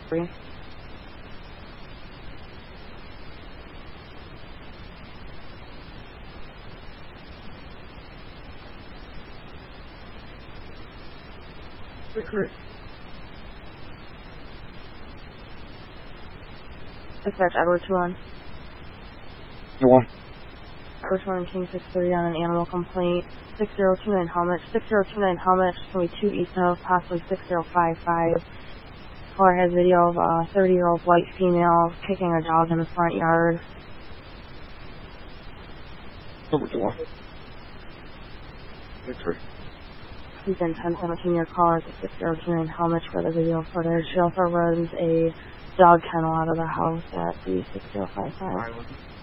3. Recruit. Dispatch Edward 2-1. You want? Edward 2-1 King 630 on an animal complaint. 6029 Helmet. 6029 Helmet, going to be 2 east of, possibly 6055. Caller has video of a 30-year-old white female kicking a dog in the front yard. Number 2 1. Victory. He's in 1017-year caller to 6029 Helmet for the video footage. She also runs a dog kennel out of the house at the 6055.